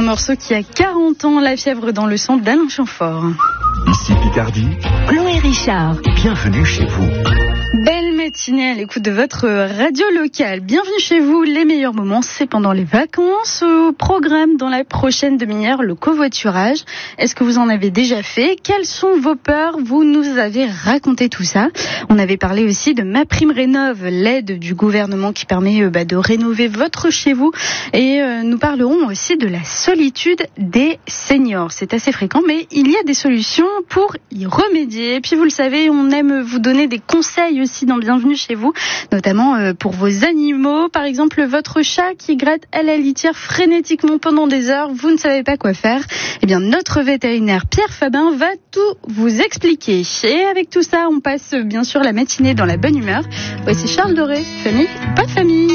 morceau qui a 40 ans, La fièvre dans le sang d'Alain Chamfort. Ici Picardie, Chloé Richard. Bienvenue chez vous. Belle matinée à l'écoute de votre radio locale. Bienvenue chez vous, les meilleurs moments, c'est pendant les vacances. Au programme dans la prochaine demi-heure, le covoiturage. Est-ce que vous en avez déjà fait? Quelles sont vos peurs? Vous nous avez raconté tout ça. On avait parlé aussi de MaPrimeRénov', l'aide du gouvernement qui permet de rénover votre chez vous. Et nous parlerons aussi de la solitude des seniors. C'est assez fréquent, mais il y a des solutions pour y remédier. Et puis vous le savez, on aime vous donner des conseils aussi dans Bienvenue chez vous, notamment pour vos animaux. Par exemple, votre chat qui gratte à la litière frénétiquement pendant des heures, vous ne savez pas quoi faire. Eh bien, notre vétérinaire Pierre Fabin va tout vous expliquer. Et avec tout ça, on passe bien sûr la matinée dans la bonne humeur. Voici Charles Doré, famille, pas de famille.